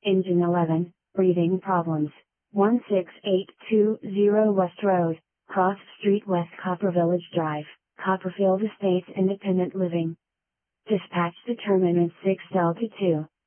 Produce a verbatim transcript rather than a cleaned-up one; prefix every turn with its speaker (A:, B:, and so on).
A: Engine eleven, breathing problems. one six eight two zero West Road, Cross Street West Copper Village Drive, Copperfield Estates Independent Living. Dispatch determinant six Delta two.